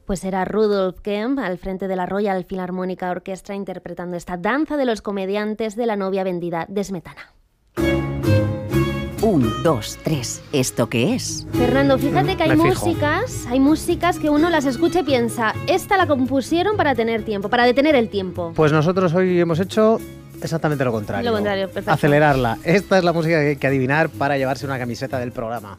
Pues era Rudolf Kemp al frente de la Royal Philharmonic Orchestra interpretando esta danza de los comediantes de la novia vendida de Smetana. 1, 2, 3, ¿esto qué es? Fernando, fíjate que hay músicas que uno las escucha y piensa, esta la compusieron para tener tiempo, para detener el tiempo. Pues nosotros hoy hemos hecho exactamente lo contrario. Perfecto. Acelerarla. Esta es la música que hay que adivinar para llevarse una camiseta del programa.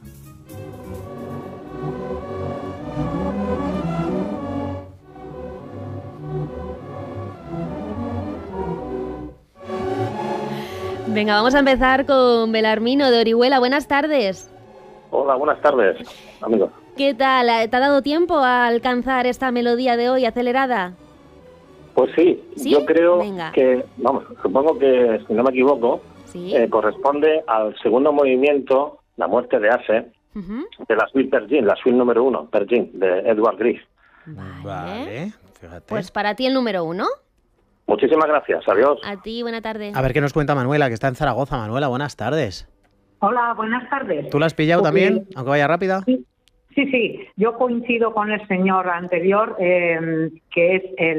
Venga, vamos a empezar con Belarmino de Orihuela. Buenas tardes. Hola, buenas tardes, amigos. ¿Qué tal? ¿Te ha dado tiempo a alcanzar esta melodía de hoy acelerada? Pues sí, ¿Sí? Yo creo Venga. que, supongo que, si no me equivoco, ¿Sí? Corresponde al segundo movimiento, La muerte de Ace, de la suite Pergin, la suite número 1, Pergin, de Edward Grieg. Vale, fíjate. Pues para ti el número 1. Muchísimas gracias, adiós. A ti, buena tarde. A ver qué nos cuenta Manuela, que está en Zaragoza. Manuela, buenas tardes. Hola, buenas tardes. ¿Tú la has pillado también, aunque vaya rápida? Sí. Yo coincido con el señor anterior, que es de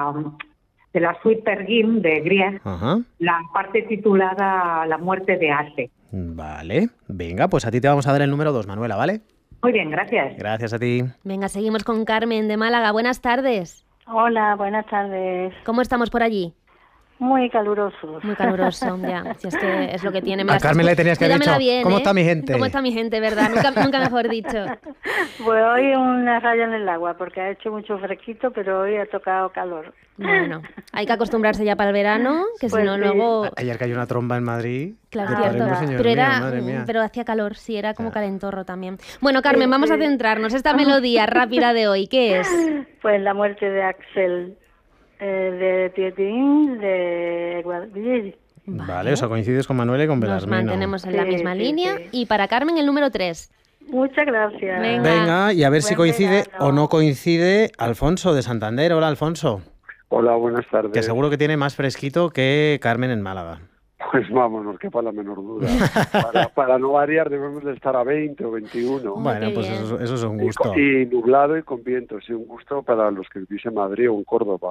la suite Pergin de Grieg, la parte titulada La muerte de Ace. Vale, venga, pues a ti te vamos a dar el número 2, Manuela, ¿vale? Muy bien, gracias. Gracias a ti. Venga, seguimos con Carmen de Málaga. Buenas tardes. Hola, buenas tardes. ¿Cómo estamos por allí? Muy calurosos. Muy caluroso, ya. Si es que es lo que tiene. A Carmen le tenías que haber dicho, bien, ¿cómo está mi gente? ¿Cómo está mi gente, verdad? Nunca mejor dicho. Pues hoy una raya en el agua, porque ha hecho mucho fresquito, pero hoy ha tocado calor. Bueno, hay que acostumbrarse ya para el verano, que Pues si no sí. luego... Ayer cayó una tromba en Madrid. Claro, Madre pero mía, madre mía. pero hacía calor, sí, era como calentorro también. Bueno, Carmen, vamos a centrarnos. Esta melodía rápida de hoy, ¿qué es? Pues La muerte de Axel, de Tietin, de Guadalquivir. Vale, o sea, coincides con Manuela y con Nos Belarmino. mantenemos en la Sí, misma sí, línea. sí. Y para Carmen, el número 3. Muchas gracias. Venga, y a ver si Buen coincide verano. o no coincide Alfonso de Santander. Hola, Alfonso. Hola, buenas tardes. Que seguro que tiene más fresquito que Carmen en Málaga. Pues vámonos, que para la menor duda. para no variar debemos de estar a 20 o 21. Bueno, pues eso es un gusto. Y nublado y con viento, sí, un gusto para los que vivís en Madrid o en Córdoba.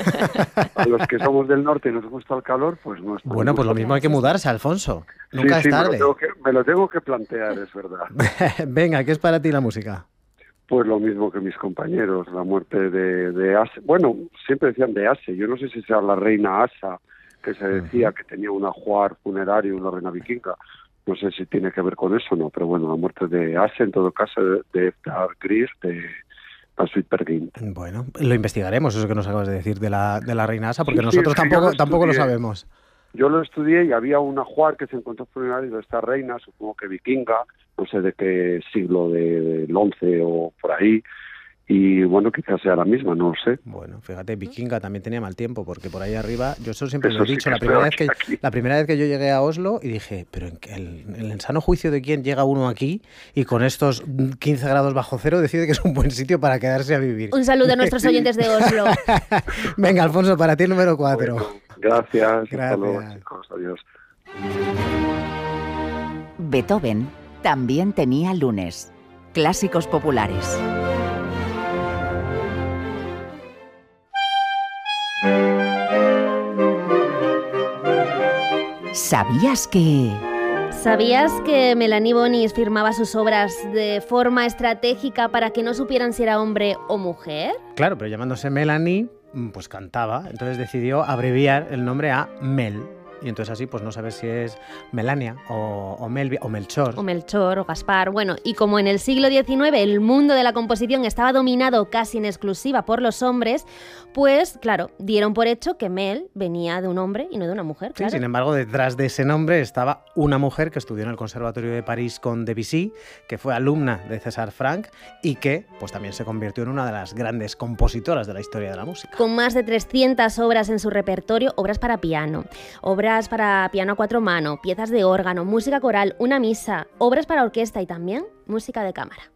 A los que somos del norte y nos gusta el calor, pues no está. Bueno, pues lo mismo hay que mudarse, Alfonso. Nunca Sí, es tarde. me lo tengo que plantear, es verdad. Venga, ¿qué es para ti la música? Pues lo mismo que mis compañeros, la muerte de Ase. Bueno, siempre decían de Ase, yo no sé si sea la reina Asa, que se decía que tenía un ajuar funerario, una reina vikinga. No sé si tiene que ver con eso o no, pero bueno, la muerte de Ase, en todo caso, de Edvard Grieg, de la suite Pergin. Bueno, lo investigaremos, eso que nos acabas de decir de la reina Asa, porque Sí, nosotros es que yo tampoco lo estudié. sabemos. Yo lo estudié y había un ajuar que se encontró funerario de esta reina, supongo que vikinga, no sé de qué siglo, del 11 o por ahí, y bueno, quizás sea la misma, no lo sé. Bueno, fíjate, vikinga también tenía mal tiempo, porque por ahí arriba, yo eso siempre Eso lo he sí dicho, que la es primera peor vez que aquí. la primera vez que yo llegué a Oslo y dije, pero en el sano juicio de quién llega uno aquí y con estos 15 grados bajo cero decide que es un buen sitio para quedarse a vivir. Un saludo a nuestros oyentes de Oslo. Venga, Alfonso, para ti el número 4. Bueno, gracias. Hasta Gracias. luego, chicos. Adiós. Beethoven también tenía lunes. Clásicos populares. ¿Sabías que...? ¿Sabías que Melanie Bonis firmaba sus obras de forma estratégica para que no supieran si era hombre o mujer? Claro, pero llamándose Melanie, pues cantaba, entonces decidió abreviar el nombre a Mel. Y entonces así pues no sabes si es Melania o Melvia o Melchor. O Melchor o Gaspar. Bueno, y como en el siglo XIX el mundo de la composición estaba dominado casi en exclusiva por los hombres, pues claro, dieron por hecho que Mel venía de un hombre y no de una mujer. Claro. Sí, sin embargo, detrás de ese nombre estaba una mujer que estudió en el Conservatorio de París con Debussy, que fue alumna de César Franck y que pues también se convirtió en una de las grandes compositoras de la historia de la música. Con más de 300 obras en su repertorio, obras para piano, obras para piano a cuatro manos, piezas de órgano, música coral, una misa, obras para orquesta y también música de cámara.